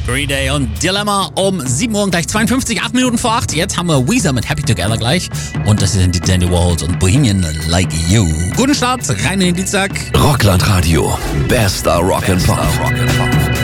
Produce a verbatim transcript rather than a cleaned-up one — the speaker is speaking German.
Green Day und Dilemma um sieben Uhr und gleich zweiundfünfzig, acht Minuten vor acht. Jetzt haben wir Weezer mit Happy Together gleich. Und das sind die Dandy Warhols und Bohemian Like You. Guten Start, rein in den Dienstag. Rockland Radio, bester Rock'n'Pop.